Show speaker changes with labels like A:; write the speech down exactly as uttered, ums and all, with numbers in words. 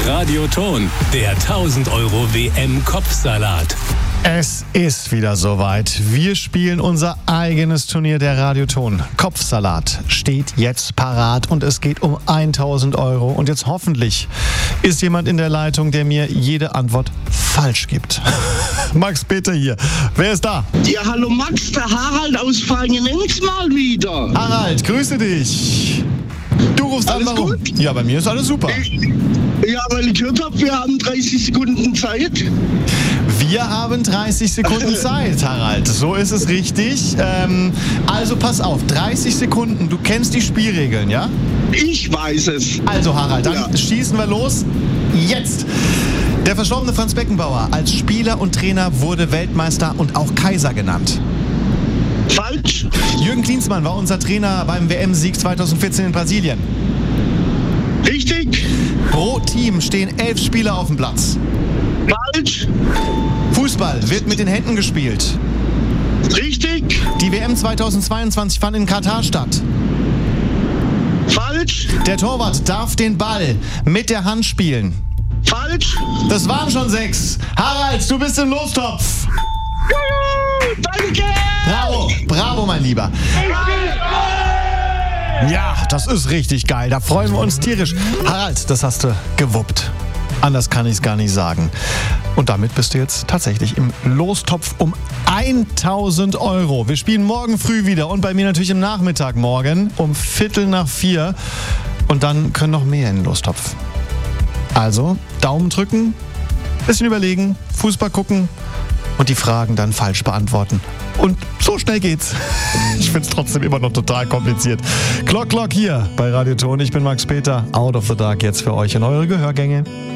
A: Radioton, der tausend Euro W M-Kopfsalat.
B: Es ist wieder soweit. Wir spielen unser eigenes Turnier der Radioton. Kopfsalat steht jetzt parat und es geht um tausend Euro. Und jetzt hoffentlich ist jemand in der Leitung, der mir jede Antwort falsch gibt. Max Peter hier. Wer ist da?
C: Ja, hallo Max, der Harald aus Feigenenz mal wieder.
B: Harald, grüße dich. Du rufst
C: Alles
B: an, warum?
C: gut?
B: Ja, bei mir ist alles super.
C: Ja, weil ich gehört habe, wir haben dreißig Sekunden Zeit.
B: Wir haben dreißig Sekunden Zeit, Harald. So ist es richtig. Ähm, also pass auf, dreißig Sekunden. Du kennst die Spielregeln, ja?
C: Ich weiß es.
B: Also Harald, dann
C: Ja.
B: schießen wir los. Jetzt. Der verstorbene Franz Beckenbauer als Spieler und Trainer wurde Weltmeister und auch Kaiser genannt.
C: Falsch.
B: Jürgen Klinsmann war unser Trainer beim W M-Sieg zweitausendvierzehn in Brasilien.
C: Richtig.
B: Pro Team stehen elf Spieler auf dem Platz.
C: Falsch.
B: Fußball wird mit den Händen gespielt.
C: Richtig.
B: Die W M zweitausendzweiundzwanzig fand in Katar statt.
C: Falsch.
B: Der Torwart darf den Ball mit der Hand spielen.
C: Falsch.
B: Das waren schon sechs. Harald, du bist im Lostopf.
C: Juhu, danke.
B: Bravo, bravo, mein Lieber. Ja, das ist richtig geil. Da freuen wir uns tierisch. Harald, das hast du gewuppt. Anders kann ich es gar nicht sagen. Und damit bist du jetzt tatsächlich im Lostopf um tausend Euro. Wir spielen morgen früh wieder und bei mir natürlich im Nachmittag morgen um Viertel nach vier. Und dann können noch mehr in den Lostopf. Also Daumen drücken, bisschen überlegen, Fußball gucken und die Fragen dann falsch beantworten. Und so schnell geht's. Ich find's trotzdem immer noch total kompliziert. Clock Clock hier bei Radioton. Ich bin Max Peter. Out of the Dark jetzt für euch in eure Gehörgänge.